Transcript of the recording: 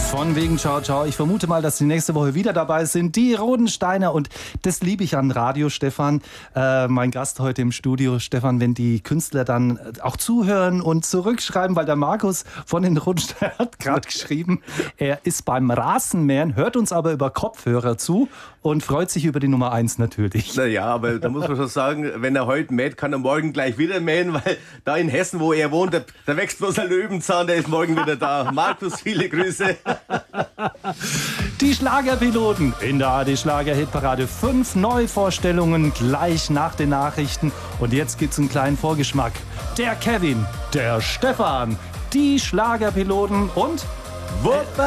Von wegen Ciao Ciao. Ich vermute mal, dass die nächste Woche wieder dabei sind. Die Rodensteiner. Und das liebe ich an Radio, Stefan. Mein Gast heute im Studio. Stefan, wenn die Künstler dann auch zuhören und zurückschreiben, weil der Markus von den Rodensteiner hat gerade geschrieben, er ist beim Rasenmähen, hört uns aber über Kopfhörer zu und freut sich über die Nummer 1 natürlich. Naja, aber da muss man schon sagen, wenn er heute mäht, kann er morgen gleich wieder mähen, weil da in Hessen, wo er wohnt, da wächst bloß ein Löwenzahn, der ist morgen wieder da. Markus, viele Grüße. Die Schlagerpiloten in der AD Schlager Hitparade. 5 Neuvorstellungen gleich nach den Nachrichten. Und jetzt gibt's einen kleinen Vorgeschmack. Der Kevin, der Stefan, die Schlagerpiloten und...